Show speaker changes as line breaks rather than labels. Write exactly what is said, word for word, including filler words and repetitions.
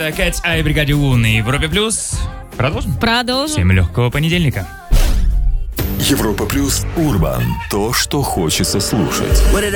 Это Кэтс Ай, бригаде У на Европе Плюс. Продолжим?
Продолжим.
Всем легкого понедельника.
Европа Плюс Урбан. То, что хочется слушать.